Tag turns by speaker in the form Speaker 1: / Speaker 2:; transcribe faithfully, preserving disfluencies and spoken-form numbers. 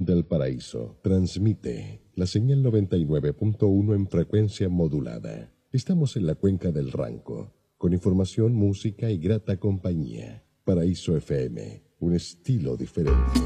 Speaker 1: del Paraíso transmite la señal noventa y nueve punto uno en frecuencia modulada. Estamos en la cuenca del Ranco, con información, música y grata compañía. Paraíso F M, un estilo diferente.